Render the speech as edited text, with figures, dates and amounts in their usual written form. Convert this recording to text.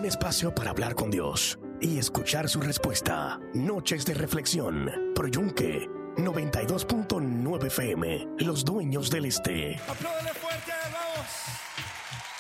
Un espacio para hablar con Dios y escuchar su respuesta. Noches de reflexión. Por Yunque 92.9 FM. Los dueños del este. Apláudale fuerte, vamos.